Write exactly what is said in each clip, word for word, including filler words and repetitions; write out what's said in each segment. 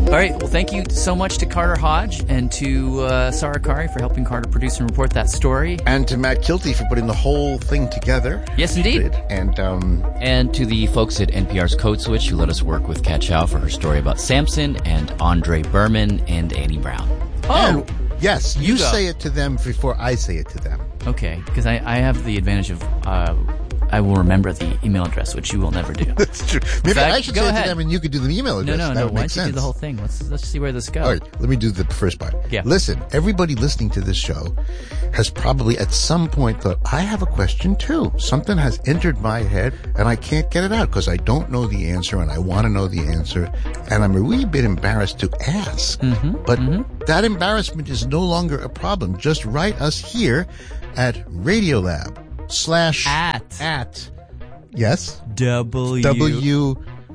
All right. Well, thank you so much to Carter Hodge and to uh, Sarah Kari for helping Carter produce and report that story. And to Matt Kilty for putting the whole thing together. Yes, indeed. And um, and to the folks at N P R's Code Switch who let us work with Kat Chow for her story about Samson and Andre Berman and Annie Brown. Oh, and, yes. You, you say it to them before I say it to them. Okay, because I, I have the advantage of uh, I will remember the email address, which you will never do. That's true. Maybe fact, I should go say ahead. it to them and you could do the email address. No, no, that no. would Why make don't you sense. do the whole thing? Let's let's see where this goes. All right, let me do the first part. Yeah. Listen, everybody listening to this show has probably at some point thought, I have a question too. Something has entered my head and I can't get it out because I don't know the answer and I want to know the answer and I'm a wee bit embarrassed to ask. Mm-hmm, but mm-hmm. that embarrassment is no longer a problem. Just write us here at Radiolab slash At. at yes W. W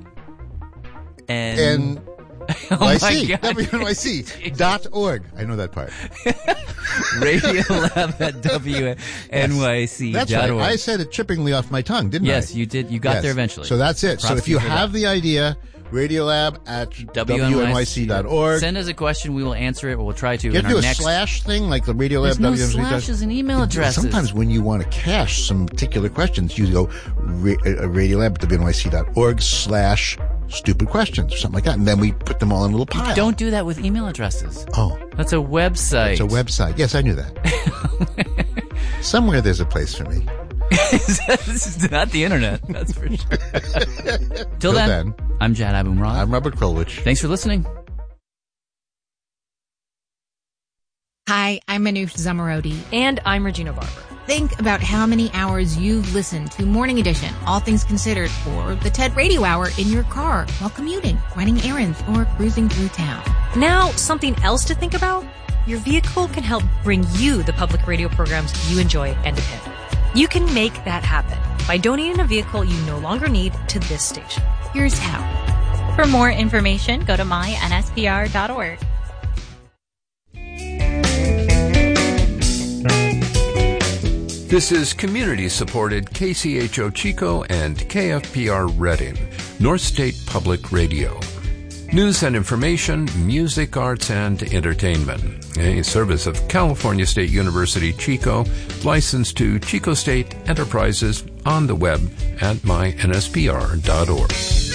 N. N. Oh Y my C, God. W N Y C dot org. I know that part. Radiolab at W N Y C That's dot right. org. I said it trippingly off my tongue, didn't I? Yes, you did. You got Yes. there eventually. So that's it. Props so if to you for have that. the idea, Radiolab at W N Y C dot org. Send us a question. We will answer it. We'll try to. You in have to do our a next... slash thing like the Radiolab. There's no W N Y C slashes in email addresses. Sometimes when you want to cache some particular questions, you go ra- uh, Radiolab at W N Y C dot org slash stupid questions or something like that, and then we put them all in a little pile. Don't do that with email addresses. Oh. That's a website. It's a website. Yes, I knew that. Somewhere there's a place for me. This is not the internet, that's for sure. Till, Till then, then, I'm Jad Abumrad. I'm Robert Krulwich. Thanks for listening. Hi, I'm Manoush Zamarodi. And I'm Regina Barber. Think about how many hours you've listened to Morning Edition, All Things Considered, or the TED Radio Hour in your car while commuting, running errands, or cruising through town. Now, something else to think about? Your vehicle can help bring you the public radio programs you enjoy and depend on. You can make that happen by donating a vehicle you no longer need to this station. Here's how. For more information, go to my N S P R dot org. This is community-supported K C H O Chico and K F P R Reading, North State Public Radio. News and information, music, arts, and entertainment. A service of California State University, Chico, licensed to Chico State Enterprises, on the web at my N S P R dot org.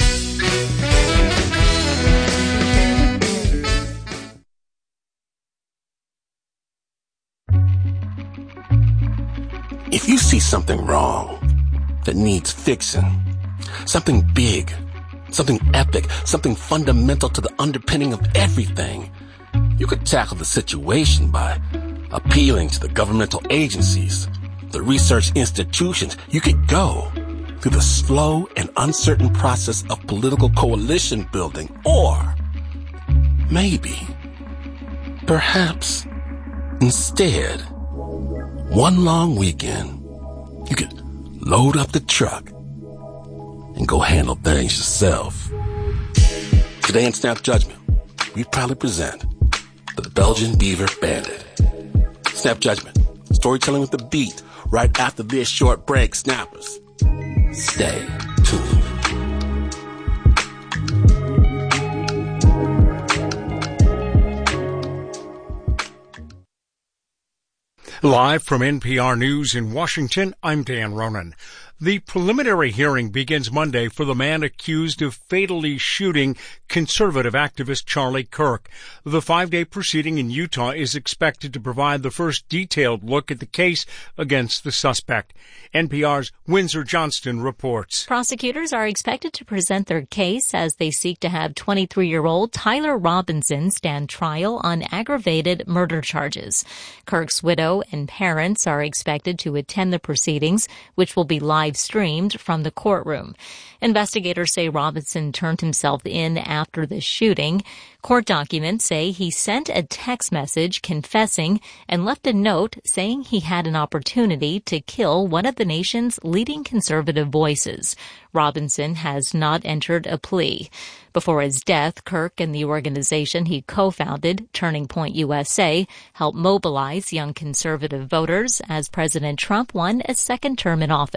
If you see something wrong that needs fixing, something big, something epic, something fundamental to the underpinning of everything, you could tackle the situation by appealing to the governmental agencies, the research institutions. You could go through the slow and uncertain process of political coalition building, or maybe, perhaps, instead, one long weekend, you could load up the truck and go handle things yourself. Today in Snap Judgment, we proudly present the Belgian Beaver Bandit. Snap Judgment, storytelling with the beat, right after this short break. Snappers, stay tuned. Live from N P R News in Washington, I'm Dan Ronan. The preliminary hearing begins Monday for the man accused of fatally shooting conservative activist Charlie Kirk. The five-day proceeding in Utah is expected to provide the first detailed look at the case against the suspect. N P R's Windsor Johnston reports. Prosecutors are expected to present their case as they seek to have twenty-three-year-old Tyler Robinson stand trial on aggravated murder charges. Kirk's widow and parents are expected to attend the proceedings, which will be live streamed from the courtroom. Investigators say Robinson turned himself in after the shooting. Court documents say he sent a text message confessing and left a note saying he had an opportunity to kill one of the nation's leading conservative voices. Robinson has not entered a plea. Before his death, Kirk and the organization he co-founded, Turning Point U S A, helped mobilize young conservative voters as President Trump won a second term in office.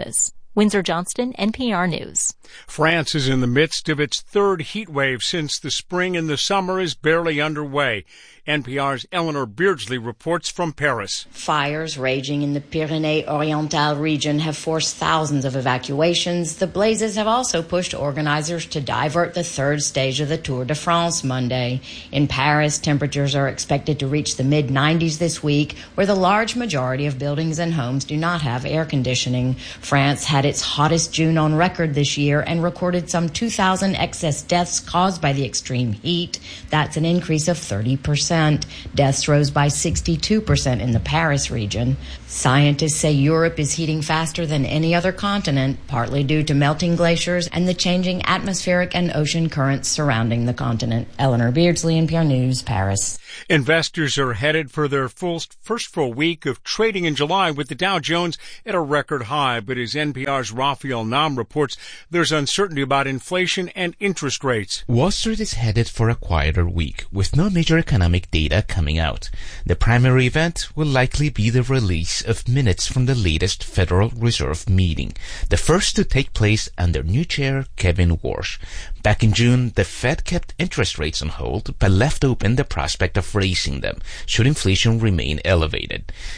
Windsor Johnston, N P R News. France is in the midst of its third heat wave since the spring, and the summer is barely underway. N P R's Eleanor Beardsley reports from Paris. Fires raging in the Pyrénées-Orientales region have forced thousands of evacuations. The blazes have also pushed organizers to divert the third stage of the Tour de France Monday. In Paris, temperatures are expected to reach the mid nineties this week, where the large majority of buildings and homes do not have air conditioning. France had its hottest June on record this year and recorded some two thousand excess deaths caused by the extreme heat. That's an increase of thirty percent. Deaths rose by sixty-two percent in the Paris region. Scientists say Europe is heating faster than any other continent, partly due to melting glaciers and the changing atmospheric and ocean currents surrounding the continent. Eleanor Beardsley, N P R News, Paris. Investors are headed for their full, first full week of trading in July, with the Dow Jones at a record high. But as N P R's Raphael Nam reports, there's uncertainty about inflation and interest rates. Wall Street is headed for a quieter week, with no major economic data coming out. The primary event will likely be the release of minutes from the latest Federal Reserve meeting, the first to take place under new chair Kevin Warsh. Back in June, the Fed kept interest rates on hold, but left open the prospect of raising them should inflation remain elevated.